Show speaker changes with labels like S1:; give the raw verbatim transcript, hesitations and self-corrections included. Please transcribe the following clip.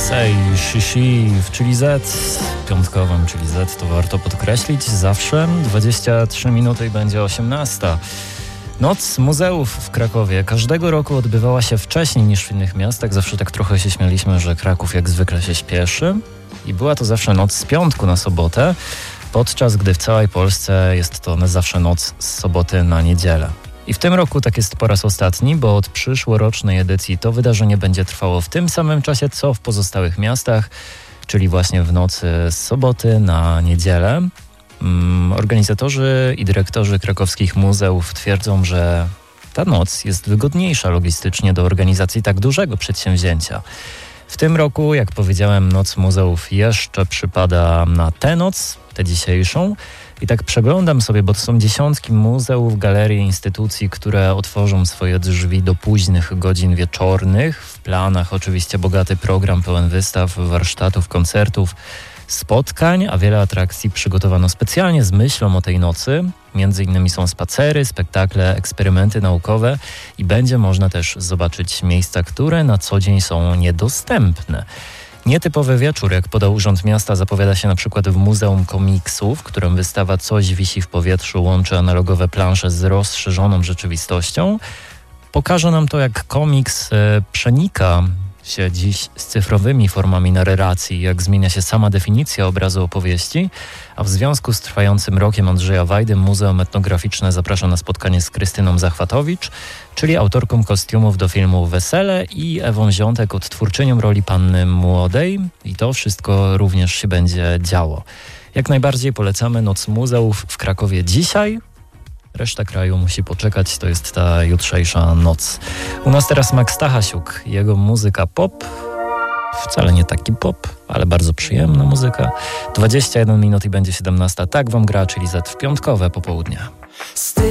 S1: Say Shishi, czyli Z, piątkowym, czyli Z, to warto podkreślić zawsze. dwadzieścia trzy minuty i będzie osiemnasta. Noc muzeów w Krakowie każdego roku odbywała się wcześniej niż w innych miastach. Zawsze tak trochę się śmialiśmy, że Kraków jak zwykle się śpieszy. I była to zawsze noc z piątku na sobotę, podczas gdy w całej Polsce jest to zawsze noc z soboty na niedzielę. I w tym roku tak jest po raz ostatni, bo od przyszłorocznej edycji to wydarzenie będzie trwało w tym samym czasie, co w pozostałych miastach, czyli właśnie w nocy z soboty na niedzielę. Organizatorzy i dyrektorzy krakowskich muzeów twierdzą, że ta noc jest wygodniejsza logistycznie do organizacji tak dużego przedsięwzięcia. W tym roku, jak powiedziałem, Noc Muzeów jeszcze przypada na tę noc, tę dzisiejszą. I tak przeglądam sobie, bo to są dziesiątki muzeów, galerii, instytucji, które otworzą swoje drzwi do późnych godzin wieczornych. W planach oczywiście bogaty program pełen wystaw, warsztatów, koncertów, spotkań, a wiele atrakcji przygotowano specjalnie z myślą o tej nocy. Między innymi są spacery, spektakle, eksperymenty naukowe i będzie można też zobaczyć miejsca, które na co dzień są niedostępne. Nietypowy wieczór, jak podał Urząd Miasta, zapowiada się na przykład w Muzeum Komiksu, w którym wystawa Coś wisi w powietrzu łączy analogowe plansze z rozszerzoną rzeczywistością. Pokaże nam to, jak komiks e, przenika się dziś z cyfrowymi formami narracji, jak zmienia się sama definicja obrazu opowieści, a w związku z trwającym rokiem Andrzeja Wajdy Muzeum Etnograficzne zaprasza na spotkanie z Krystyną Zachwatowicz, czyli autorką kostiumów do filmu Wesele, i Ewą Ziątek, odtwórczynią roli Panny Młodej, i to wszystko również się będzie działo. Jak najbardziej polecamy Noc Muzeów w Krakowie dzisiaj. Reszta kraju musi poczekać, to jest ta jutrzejsza noc. U nas teraz Max Stachasiuk, jego muzyka pop, wcale nie taki pop, ale bardzo przyjemna muzyka. dwadzieścia jeden minut i będzie siedemnasta. Tak wam gra, czyli Z w piątkowe popołudnie.